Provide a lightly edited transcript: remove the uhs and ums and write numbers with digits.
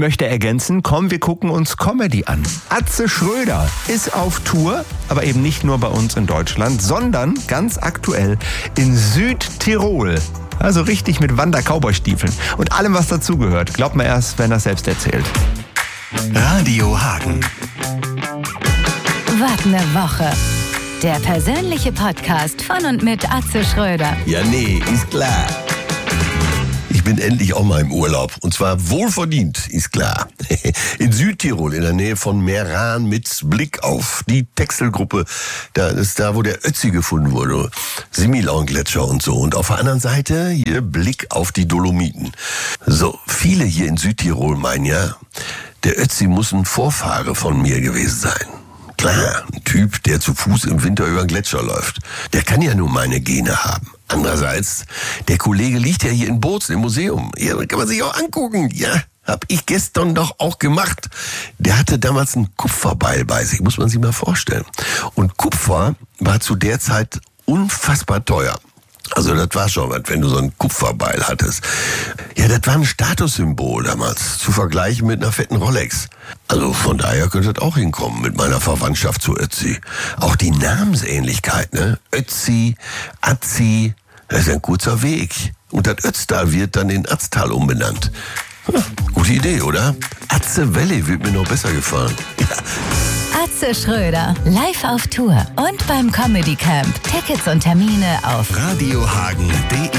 möchte ergänzen, komm, wir gucken uns Comedy an. Atze Schröder ist auf Tour, aber eben nicht nur bei uns in Deutschland, sondern ganz aktuell in Südtirol. Also richtig mit Wander-Cowboy-Stiefeln und allem, was dazugehört. Glaubt man erst, wenn er es selbst erzählt. Radio Hagen. Was ne Woche. Der persönliche Podcast von und mit Atze Schröder. Ja, nee, ist klar. Ich bin endlich auch mal im Urlaub. Und zwar wohlverdient, ist klar. In Südtirol, in der Nähe von Meran, mit Blick auf die Texelgruppe. Da ist da, wo der Ötzi gefunden wurde. Similaun-Gletscher und so. Und auf der anderen Seite hier Blick auf die Dolomiten. So, viele hier in Südtirol meinen ja, der Ötzi muss ein Vorfahre von mir gewesen sein. Klar, ein Typ, der zu Fuß im Winter über den Gletscher läuft. Der kann ja nur meine Gene haben. Andererseits, der Kollege liegt ja hier in Bozen im Museum. Ja, kann man sich auch angucken. Ja, hab ich gestern doch auch gemacht. Der hatte damals einen Kupferbeil bei sich, muss man sich mal vorstellen. Und Kupfer war zu der Zeit unfassbar teuer. Also das war schon was, wenn du so einen Kupferbeil hattest. Ja, das war ein Statussymbol damals, zu vergleichen mit einer fetten Rolex. Also von daher könnte das auch hinkommen mit meiner Verwandtschaft zu Ötzi. Auch die Namensähnlichkeit, ne? Ötzi, Atzi, das ist ein kurzer Weg. Und das Ötztal wird dann in Atztal umbenannt. Gute Idee, oder? Atze Valley wird mir noch besser gefallen. Ja. Atze Schröder, live auf Tour und beim Comedy Camp. Tickets und Termine auf radiohagen.de